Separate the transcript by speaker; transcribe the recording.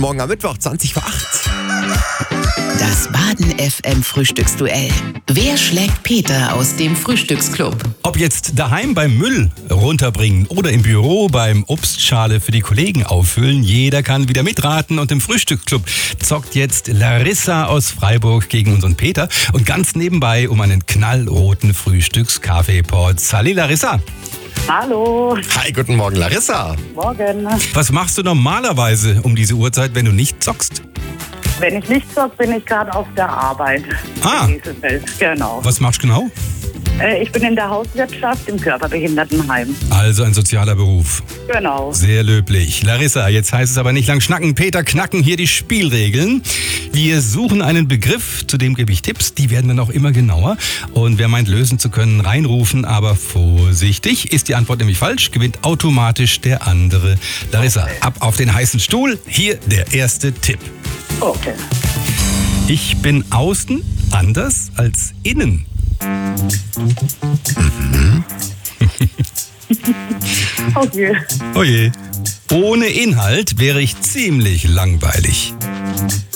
Speaker 1: Morgen am Mittwoch, 20 vor 8.
Speaker 2: Das Baden FM Frühstücksduell. Wer schlägt Peter aus dem Frühstücksclub?
Speaker 3: Ob jetzt daheim beim Müll runterbringen oder im Büro beim Obstschale für die Kollegen auffüllen, jeder kann wieder mitraten. Und im Frühstücksclub zockt jetzt Larissa aus Freiburg gegen unseren Peter. Und ganz nebenbei um einen knallroten Frühstückskaffeepot. Hallo Larissa.
Speaker 4: Hallo,
Speaker 1: Hi, guten Morgen, Larissa.
Speaker 4: morgen.
Speaker 3: Was machst du normalerweise um diese Uhrzeit, wenn du nicht zockst?
Speaker 4: Wenn ich nicht zocke, bin ich gerade auf der Arbeit.
Speaker 3: Ah.
Speaker 4: In Wesefeld, genau.
Speaker 3: Was machst du genau?
Speaker 4: Ich bin in der Hauswirtschaft im Körperbehindertenheim.
Speaker 3: Also ein sozialer Beruf.
Speaker 4: Genau.
Speaker 3: Sehr löblich. Larissa, jetzt heißt es aber nicht lang schnacken. Peter, knacken hier die Spielregeln. Wir suchen einen Begriff, zu dem gebe ich Tipps. Die werden dann auch immer genauer. Und wer meint, lösen zu können, reinrufen. Aber vorsichtig, ist die Antwort nämlich falsch, gewinnt automatisch der andere. Larissa, ab auf den heißen Stuhl. Hier der erste Tipp.
Speaker 4: Okay.
Speaker 3: Ich bin außen anders als innen.
Speaker 4: Okay.
Speaker 3: Oje. Ohne Inhalt wäre ich ziemlich langweilig.